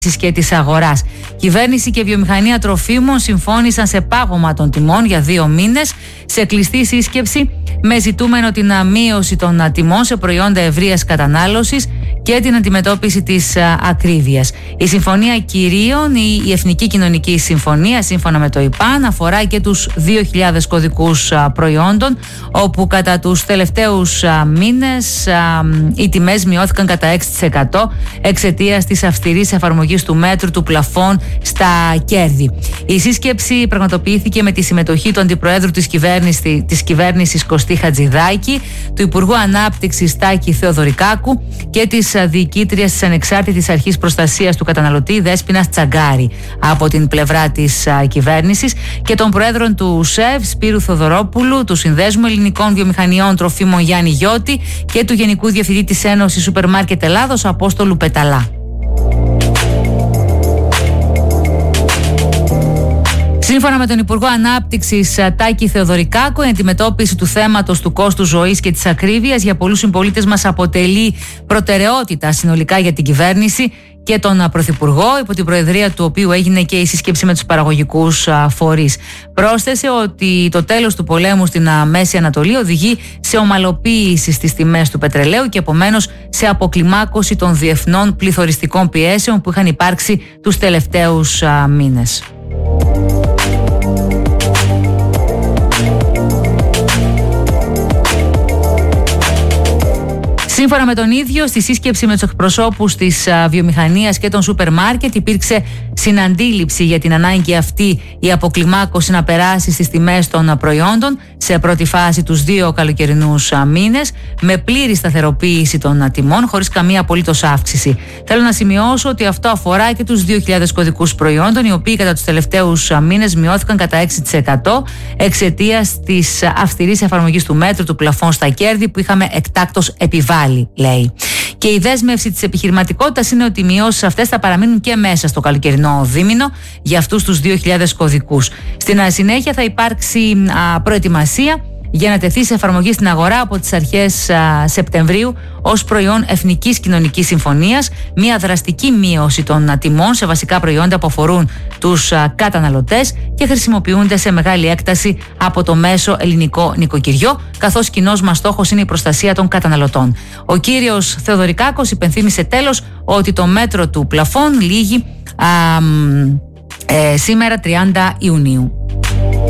και της αγοράς. Κυβέρνηση και βιομηχανία τροφίμων συμφώνησαν σε πάγωμα των τιμών για 2 μήνες σε κλειστή σύσκεψη με ζητούμενο την μείωση των τιμών σε προϊόντα ευρείας κατανάλωσης και την αντιμετώπιση της ακρίβειας. Η Συμφωνία Κυρίων, η Εθνική Κοινωνική Συμφωνία, σύμφωνα με το ΙΠΑΝ, αφορά και τους 2.000 κωδικούς προϊόντων, όπου κατά τους τελευταίους μήνες οι τιμές μειώθηκαν κατά 6% εξαιτίας της αυστηρής εφαρμογής του μέτρου του πλαφών στα κέρδη. Η σύσκεψη πραγματοποιήθηκε με τη συμμετοχή του Αντιπροέδρου της κυβέρνησης Κωστή Χατζηδάκη, του Υπουργού Ανάπτυξης Τάκη Θεοδωρικάκου και της διοικήτριας της Ανεξάρτητης Αρχής Προστασίας του Καταναλωτή Δέσποινας Τσαγκάρη από την πλευρά της κυβέρνησης και των Προέδρων του ΣΕΒ Σπύρου Θοδωρόπουλου, του Συνδέσμου Ελληνικών Βιομηχανιών Τροφίμων Γιάννη Γιώτη και του Γενικού Διευθυντή της Ένωσης Σούπερ Μάρκετ Ελλάδος Απόστολου Πεταλά. Σύμφωνα με τον Υπουργό Ανάπτυξης Τάκη Θεοδωρικάκου, η αντιμετώπιση του θέματος του κόστου ζωής και της ακρίβειας για πολλούς συμπολίτες μας αποτελεί προτεραιότητα συνολικά για την κυβέρνηση και τον Πρωθυπουργό, υπό την προεδρία του οποίου έγινε και η σύσκεψη με τους παραγωγικούς φορείς. Πρόσθεσε ότι το τέλος του πολέμου στην Μέση Ανατολή οδηγεί σε ομαλοποίηση στις τιμές του πετρελαίου και επομένως σε αποκλιμάκωση των διεθνών πληθωριστικών πιέσεων που είχαν υπάρξει τους τελευταίους μήνες. Σύμφωνα με τον ίδιο, στη σύσκεψη με τους εκπροσώπους της βιομηχανίας και των σούπερ μάρκετ υπήρξε συναντήληψη για την ανάγκη αυτή η αποκλιμάκωση να περάσει στις τιμές των προϊόντων σε πρώτη φάση τους 2 καλοκαιρινούς μήνες με πλήρη σταθεροποίηση των τιμών χωρίς καμία απολύτως αύξηση. Θέλω να σημειώσω ότι αυτό αφορά και τους 2.000 κωδικούς προϊόντων, οι οποίοι κατά τους τελευταίους μήνες μειώθηκαν κατά 6% εξαιτίας της αυστηρής εφαρμογής του μέτρου του πλαφών στα κέρδη που είχαμε εκτάκτως επιβάλει, λέει. Και η δέσμευση της επιχειρηματικότητας είναι ότι οι μειώσεις αυτές θα παραμείνουν και μέσα στο καλοκαιρινό δίμηνο για αυτούς τους 2.000 κωδικούς. Στην συνέχεια θα υπάρξει προετοιμασία για να τεθεί σε εφαρμογή στην αγορά από τις αρχές Σεπτεμβρίου ως προϊόν Εθνικής Κοινωνικής Συμφωνίας μια δραστική μείωση των τιμών σε βασικά προϊόντα που αφορούν τους καταναλωτές και χρησιμοποιούνται σε μεγάλη έκταση από το μέσο ελληνικό νοικοκυριό, καθώς κοινός μας στόχος είναι η προστασία των καταναλωτών. Ο κύριος Θεοδωρικάκος υπενθύμησε τέλος ότι το μέτρο του πλαφών λήγει σήμερα 30 Ιουνίου.